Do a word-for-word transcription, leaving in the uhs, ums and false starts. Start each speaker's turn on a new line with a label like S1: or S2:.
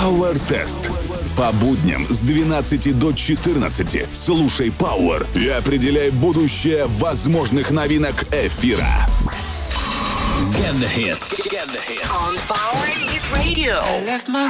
S1: Power Test. По будням с двенадцати до четырнадцати слушай Power и определяй будущее возможных новинок эфира.
S2: Get the hits. Get the hits.
S3: On Power Hit Radio.
S4: I left my